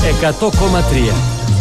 100,3.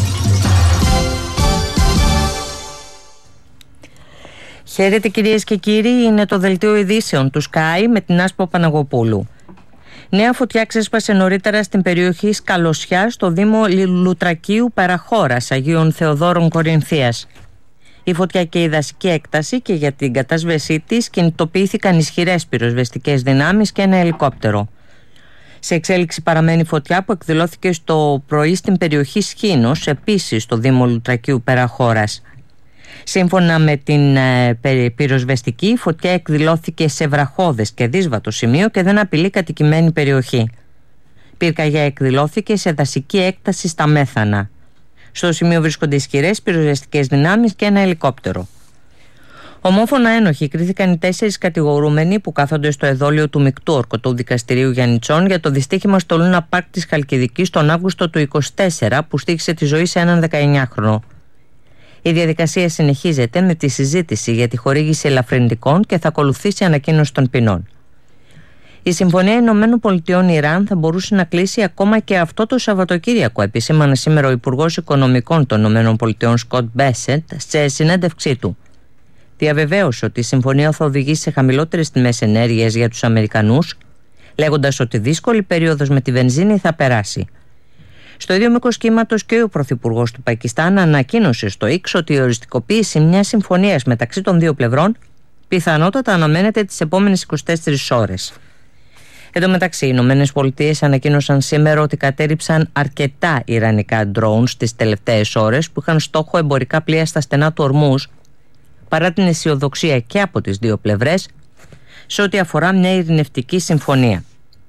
Χαίρετε κυρίες και κύριοι, είναι το δελτίο ειδήσεων του Sky με την Άσπο Παναγοπούλου. Νέα φωτιά ξέσπασε νωρίτερα στην περιοχή Σκαλωσιά στο Δήμο Λουτρακίου Παραχώρας Αγίων Θεοδόρων Κορινθίας. Η φωτιά και η δασική έκταση και για την κατάσβεσή της κινητοποιήθηκαν ισχυρές πυροσβεστικές δυνάμεις και ένα ελικόπτερο. Σε εξέλιξη παραμένει φωτιά που εκδηλώθηκε στο πρωί στην περιοχή Σχήνος, επίσης στο Δήμο Λουτρακίου Παραχώρας. Σύμφωνα με την πυροσβεστική, η φωτιά εκδηλώθηκε σε βραχώδες και δύσβατο σημείο και δεν απειλεί κατοικημένη περιοχή. Πυρκαγιά εκδηλώθηκε σε δασική έκταση στα Μέθανα. Στο σημείο βρίσκονται ισχυρές πυροσβεστικές δυνάμεις και ένα ελικόπτερο. Ομόφωνα ένοχοι κρίθηκαν οι 4 κατηγορούμενοι που κάθονται στο εδόλιο του Μεικτού Ορκωτού Δικαστηρίου Γιαννιτσών για το δυστύχημα στο Λούνα Πάρκ της Χαλκιδικής τον Αύγουστο του 2024 που στοίχησε τη ζωή σε έναν 19χρονο. Η διαδικασία συνεχίζεται με τη συζήτηση για τη χορήγηση ελαφρυντικών και θα ακολουθήσει ανακοίνωση των ποινών. Η Συμφωνία Ηνωμένων Πολιτειών Ιράν θα μπορούσε να κλείσει ακόμα και αυτό το Σαββατοκύριακο, επισήμανε σήμερα ο Υπουργός Οικονομικών των Ηνωμένων Πολιτειών Σκοτ Μπέσεντ σε συνέντευξή του. Διαβεβαίωσε ότι η συμφωνία θα οδηγήσει σε χαμηλότερες τιμές ενέργειας για τους Αμερικανούς, λέγοντας ότι δύσκολη περίοδος με τη βενζίνη θα περάσει. Στο ίδιο μήκος κύματος και ο Πρωθυπουργός του Πακιστάν ανακοίνωσε στο X ότι η οριστικοποίηση μιας συμφωνίας μεταξύ των δύο πλευρών πιθανότατα αναμένεται τις επόμενες 24 ώρες. Εν τω μεταξύ, οι Ηνωμένες Πολιτείες ανακοίνωσαν σήμερα ότι κατέρριψαν αρκετά ιρανικά drones τις τελευταίες ώρες που είχαν στόχο εμπορικά πλοία στα στενά του Ορμούζ, παρά την αισιοδοξία και από τις δύο πλευρές σε ό,τι αφορά μια ειρηνευτική συμφωνία.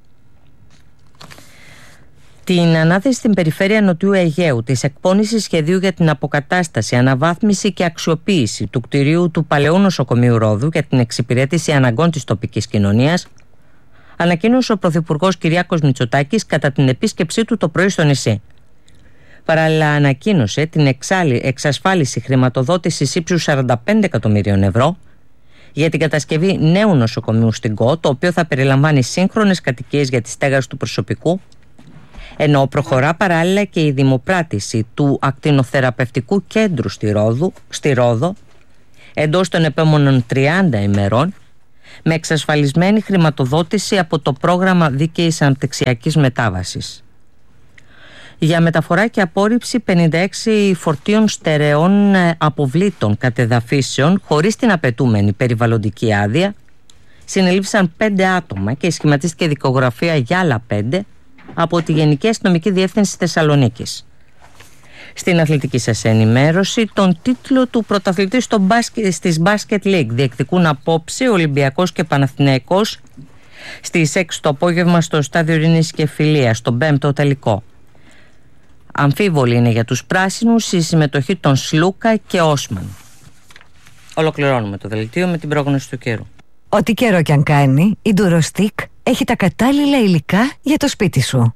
Την ανάθεση στην περιφέρεια Νοτιού Αιγαίου της εκπώνησης σχεδίου για την αποκατάσταση, αναβάθμιση και αξιοποίηση του κτηρίου του Παλαιού Νοσοκομείου Ρόδου για την εξυπηρέτηση αναγκών της τοπικής κοινωνίας, ανακοίνωσε ο Πρωθυπουργός Κυριάκος Μητσοτάκης κατά την επίσκεψή του το πρωί στο νησί. Παράλληλα, ανακοίνωσε την εξασφάλιση χρηματοδότησης ύψους 45 εκατομμυρίων ευρώ για την κατασκευή νέου νοσοκομείου στην ΚΟ, το οποίο θα περιλαμβάνει σύγχρονες κατοικίες για τη στέγαση του προσωπικού, ενώ προχωρά παράλληλα και η δημοπράτηση του ακτινοθεραπευτικού κέντρου στη Ρόδο εντός των επόμενων 30 ημερών, με εξασφαλισμένη χρηματοδότηση από το πρόγραμμα δίκαιης αναπτυξιακής μετάβασης. Για μεταφορά και απόρριψη 56 φορτίων στερεών αποβλήτων κατεδαφίσεων χωρίς την απαιτούμενη περιβαλλοντική άδεια συνελήφθησαν 5 άτομα και σχηματίστηκε δικογραφία για άλλα 5 από τη Γενική Αστυνομική Διεύθυνση Θεσσαλονίκης. Στην αθλητική σας ενημέρωση, τον τίτλο του πρωταθλητή στις Basket League διεκδικούν απόψε Ολυμπιακός και Παναθηναϊκός στις 6 το απόγευμα στο Στάδιο Ειρήνης και Φιλίας, στον 5ο τελικό. Αμφίβολη είναι για τους πράσινους η συμμετοχή των Σλούκα και Όσμαν. Ολοκληρώνουμε το δελτίο με την πρόγνωση του καιρού. Ό,τι καιρό κι αν κάνει, η Durostic έχει τα κατάλληλα υλικά για το σπίτι σου.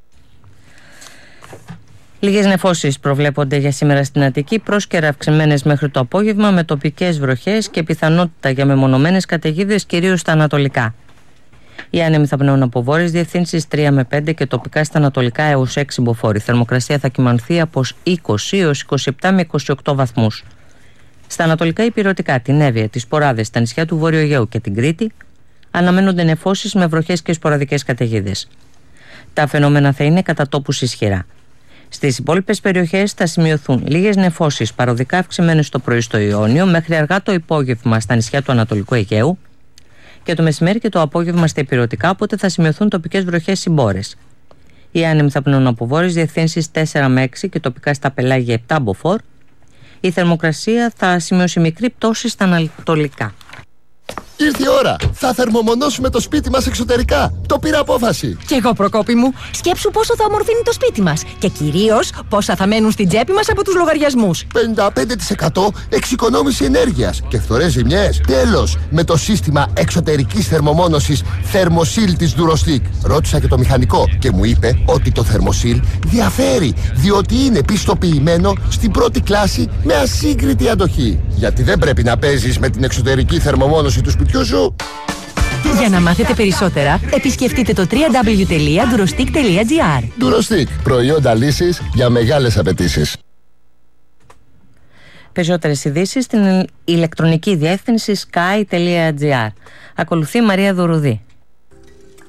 Λίγες νεφώσεις προβλέπονται για σήμερα στην Αττική, πρόσκαιρα αυξημένες μέχρι το απόγευμα με τοπικές βροχές και πιθανότητα για μεμονωμένες καταιγίδες κυρίως στα ανατολικά. Οι άνεμοι θα πνέουν από βόρειες διευθύνσεις 3 με 5 και τοπικά στα ανατολικά έως 6 μποφόρ. Η θερμοκρασία θα κυμανθεί από 20 έως 27 με 28 βαθμούς. Στα ανατολικά υπηρετικά, την Εύβοια, τις Ποράδες, τα νησιά του Βόρειου Αιγαίου και την Κρήτη αναμένονται νεφώσεις με βροχές και σποραδικές καταιγίδες. Τα φαινόμενα θα είναι κατά τόπους ισχυρά. Στις υπόλοιπες περιοχές θα σημειωθούν λίγες νεφώσεις παροδικά αυξημένες το πρωί στο Ιόνιο μέχρι αργά το υπόγευμα στα νησιά του Ανατολικού Αιγαίου και το μεσημέρι και το απόγευμα στα υπηρετικά, όποτε θα σημειωθούν τοπικές βροχές συμπόρες. Οι άνεμοι θα πνέουν από βόρειες διευθύνσεις 4 με 6 και τοπικά στα πελάγια 7 μποφόρ. Η θερμοκρασία θα σημειώσει μικρή πτώση στα ανατολικά. Ήρθε η ώρα! Θα θερμομονώσουμε το σπίτι μας εξωτερικά. Το πήρα απόφαση. Κι εγώ, Προκόπη μου. Σκέψου πόσο θα ομορφύνει το σπίτι μας. Και κυρίως πόσα θα μένουν στην τσέπη μας από τους λογαριασμούς. 55% εξοικονόμηση ενέργειας και φθορές ζημιές. Τέλος! Με το σύστημα εξωτερικής θερμομόνωσης Thermosil της Durostic. Ρώτησα και το μηχανικό και μου είπε ότι το Thermosil διαφέρει, διότι είναι πιστοποιημένο στην πρώτη κλάση με ασύγκριτη αντοχή. Γιατί δεν πρέπει να παίζεις με την εξωτερική θερμομόνωση του σπιτιού σου. Για να μάθετε περισσότερα, επισκεφτείτε το www.durostic.gr. Durostic, προϊόντα λύσης για μεγάλες απαιτήσεις. Περισσότερες ειδήσεις στην ηλεκτρονική διεύθυνση sky.gr. Ακολουθεί Μαρία Δωρουδή.